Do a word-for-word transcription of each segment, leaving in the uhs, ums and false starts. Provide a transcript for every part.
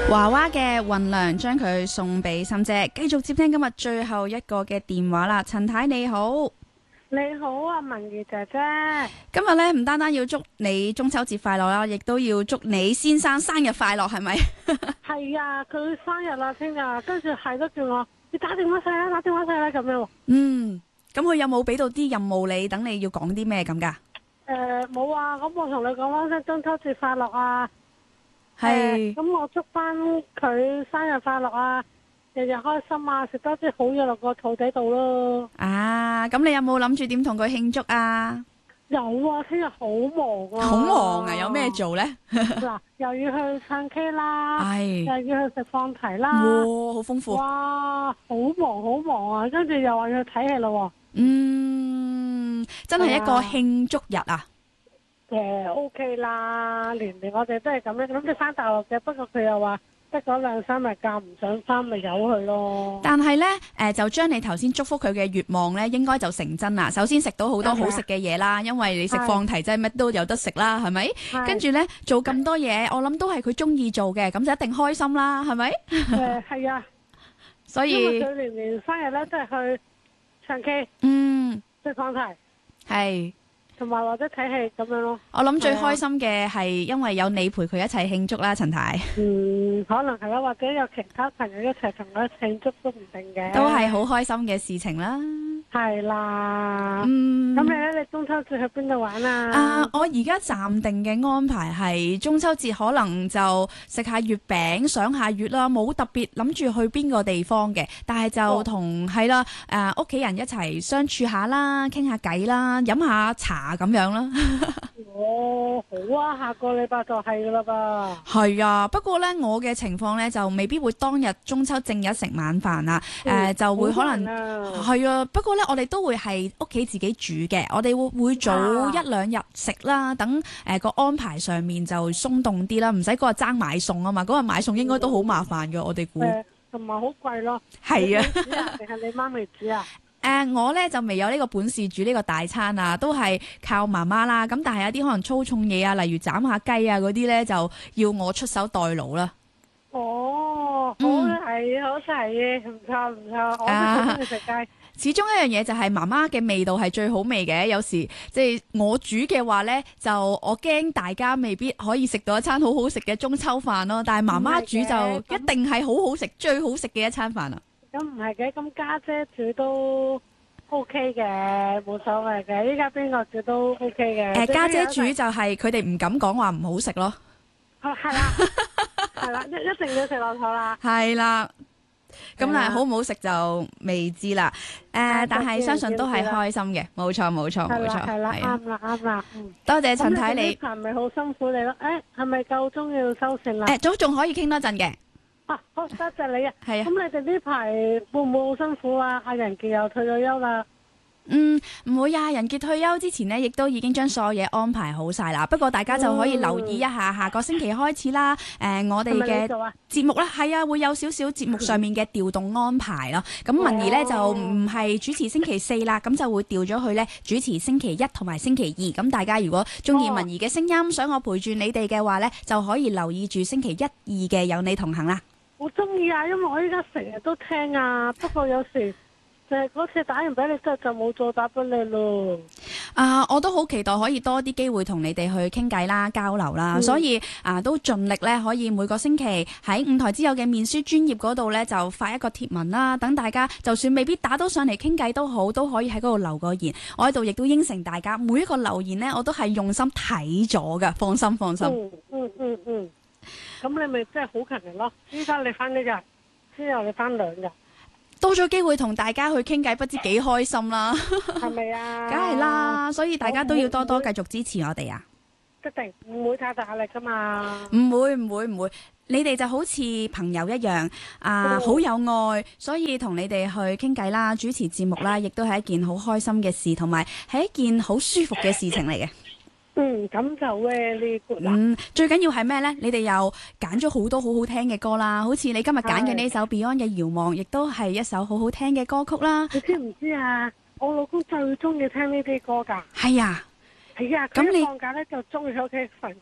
娃娃嘅運糧將佢送俾心姐，繼續接聽今日最後一個嘅電話啦。陳太你好。 你好啊，文儀姐姐。 今日咧唔單單要祝你中秋節快樂啦，亦都要祝你先生生日快樂，係咪？ 係啊，佢生日啦，聽日，跟住係都叫我你打電話晒啦，打電話晒啦咁樣。 嗯，咁佢有冇俾到啲任務你，等你要講啲咩咁噶？ 誒，冇啊，咁我同你講翻聲中秋節快樂啊。 係。 咁我祝翻佢生日快樂啊，日日開心啊，食多啲好嘢落個肚仔度咯。 啊，咁你有冇諗住點同佢慶祝啊？ 有啊，聽日好忙啊。 好忙啊，有咩做呢？ 嗱，又要去唱 K 啦， 係， 又要去食放題啦。 哇，好豐富。 哇，好忙好忙啊，跟住又話要睇戲咯。 嗯，真係一個慶祝日啊！ 誒 O K 啦，年年我哋都係咁樣，諗住翻大陸嘅，不過佢又話得嗰兩三日假唔想翻，咪由佢咯。 但係呢，誒、呃、就將你頭先祝福佢嘅願望呢，應該就成真啦。首先食到好多好食嘅嘢啦，因為你食放題真係乜都有得食啦，係咪？跟住呢，做咁多嘢，我諗都係佢中意做嘅，咁就一定開心啦，係咪？ 誒係啊， 所以因為佢年年生日咧都係去唱 K， 嗯， 食放題， 係。 同埋或者睇戲咁樣咯。 我諗最開心嘅係因為有你陪佢一齊慶祝啦，陳太。 嗯，可能係啦，或者有其他朋友一齊同佢慶祝都唔定嘅。 都係好開心嘅事情啦。 係啦。 嗯。 咁你咧，你中秋節去邊度玩啊？ 啊，我而家暫定嘅安排係中秋節可能就食下月餅、賞下月啦，冇特別諗住去邊個地方嘅，但係就同係啦，誒屋企人一齊相處下啦，傾下偈啦，飲下茶咁樣啦。 哦，好啊，下個禮拜就係噶啦噃。 係啊，不過呢，我嘅情況呢，就未必會當日中秋正日食晚飯啊，誒、呃、就會可能係啊，不過呢，我哋都會係屋企自己煮嘅，我哋會會早一兩日食啦，等誒個安排上面就鬆動啲啦，唔使嗰日爭買餸啊嘛，嗰日買餸應該都好麻煩㗎，我哋估。 同埋好貴咯。 係啊。 定係你媽咪煮啊？ 誒、呃，我咧就未有呢個本事煮呢個大餐啊，都係靠媽媽啦。咁但係有啲可能粗重嘢啊，例如斬下雞啊嗰啲咧，就要我出手代勞啦。 哦，好係、嗯、好齊嘅，唔錯唔錯，我都中意食雞。 始終一樣嘢就係媽媽嘅味道係最好味嘅。有時即係我煮嘅話咧，就我驚大家未必可以食到一餐好好食嘅中秋飯咯。但係媽媽煮就一定係好好食、最好食嘅一餐飯啊！ 咁唔係嘅，咁家姐煮都 OK 嘅，冇所謂嘅。依家邊個煮都 OK 嘅。 誒，家姐煮就係佢哋唔敢講話唔好食咯。 係係啦，係啦，一一定要食落肚啦。 係啦，咁但係好唔好食就未知啦。誒，但係相信都係開心嘅，冇錯冇錯冇錯。 係啦，啱啦啱啦。 多謝陳太你。 呢排咪好辛苦你咯？誒，係咪夠鐘要收線啦？ 誒，早仲可以傾多陣嘅。 啊，好多謝你啊！ 係啊， 咁你哋呢排會唔會好辛苦啊？阿仁傑又退咗休啦。 嗯，唔會啊！仁傑退休之前呢，亦都已經將所有嘢安排好晒啦。不過大家就可以留意一下，下個星期開始啦。誒、呃，我哋嘅節目咧，係啊，會有少少節目上面嘅調動安排咯。咁文儀呢，就唔係主持星期四啦，咁就會調咗去呢主持星期一同埋星期二。咁大家如果中意文儀嘅聲音，想我陪住你哋嘅話呢，就可以留意住星期一、二嘅有你同行啦。 我中意啊，因為我依家成日都聽啊，不過有時就係嗰次打完俾你之後就冇再打俾你咯。 啊，我都好期待可以多啲機會同你哋去傾偈啦、交流啦，嗯、所以啊都盡力咧可以每個星期喺五台之友嘅面書專頁嗰度咧就發一個貼文啦，等大家就算未必打到上嚟傾偈都好，都可以喺嗰度留個言。我喺度亦都應承大家，每一個留言呢，我都係用心睇咗噶，放心放心。 嗯嗯嗯嗯。咁你咪真係好勤力咯！依家你翻一日，之後你翻兩日， 多咗機會同大家去傾偈，不知幾開心啦！ 係咪啊？ 梗係啦，所以大家都要多多繼續支持我哋啊！ 一定唔會太大壓力噶嘛！ 唔會唔會唔會，你哋就好似朋友一樣啊，好、嗯、有愛，所以同你哋去傾偈啦、主持節目啦，亦都係一件好開心嘅事，同埋係一件好舒服嘅事情嚟嘅。 嗯，咁就 very good 啦。 嗯，最緊要係咩呢？你哋又揀咗好多好好聽嘅歌啦，好似你今日揀嘅呢首 Beyond 嘅《遙望》，亦都係一首好好聽嘅歌曲啦。 你知唔知啊？我老公最中意聽呢啲歌噶。 係啊， 係啊，咁你放假咧就中意喺屋企焚機。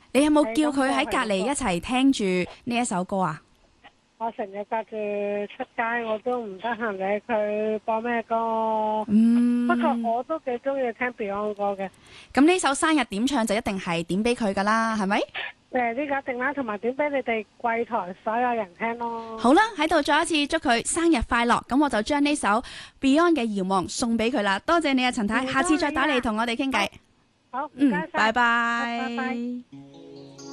你有冇叫佢喺隔離一齊聽住呢一首歌啊？ 我成日隔住出街，我都唔得閒理佢播咩歌。 嗯， 不過我都幾中意聽 Beyond 歌嘅。 咁呢首生日點唱就一定係點俾佢噶啦，係咪？ 誒，呢個一定啦，同埋點俾你哋櫃台所有人聽咯。 好啦，喺度再一次祝佢生日快樂。咁我就將呢首 Beyond 嘅遙望送俾佢啦。多謝你啊，陳太，下次再打嚟同我哋傾偈。 好， 嗯， 唔該晒， 拜拜。 拜拜。